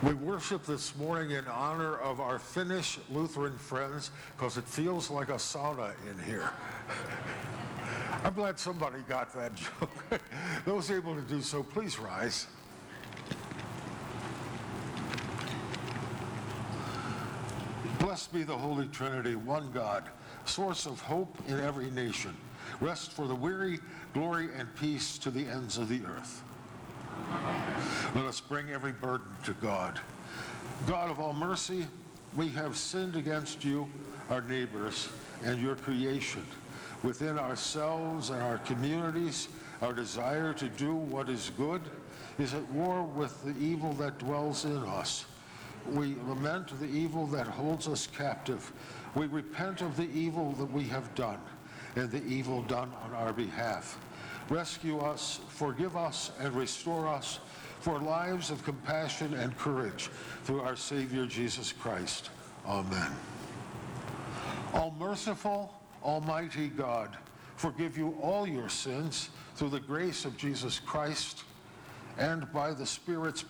We worship this morning in honor of our Finnish Lutheran friends because it feels like a sauna in here. I'm glad somebody got that joke. Those able to do so, please rise. Blessed be the Holy Trinity, one God, source of hope in every nation. Rest for the weary, glory and peace to the ends of the earth. Let us bring every burden to God. God of all mercy, we have sinned against you, our neighbors, and your creation. Within ourselves and our communities, our desire to do what is good is at war with the evil that dwells in us. We lament the evil that holds us captive. We repent of the evil that we have done and the evil done on our behalf. Rescue us, forgive us, and restore us for lives of compassion and courage through our Savior Jesus Christ. Amen. All merciful, almighty God, forgive you all your sins through the grace of Jesus Christ and by the Spirit's